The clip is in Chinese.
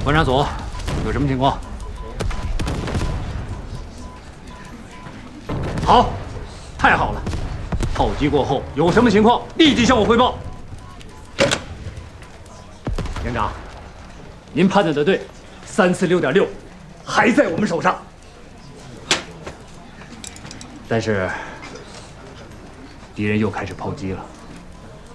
观察所有什么情况？好，太好了！炮击过后有什么情况，立即向我汇报。连长，您判断的对，3次6.6还在我们手上，但是敌人又开始炮击了。